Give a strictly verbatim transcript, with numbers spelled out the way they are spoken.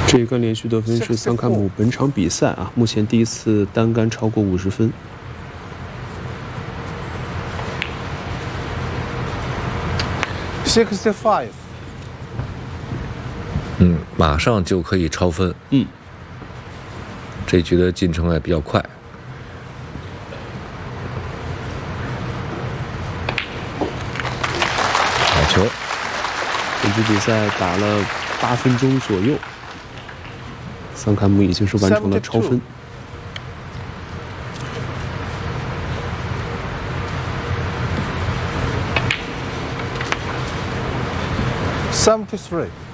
这一杆连续得分是桑坎姆本场比赛啊，目前第一次单杆超过五十分。 sixty-five。 嗯，马上就可以超分。 嗯， 这局的进程也比较快。好球！ 本局比赛打了八分钟左右，桑坎姆已经是完成了超分。 seventy-three。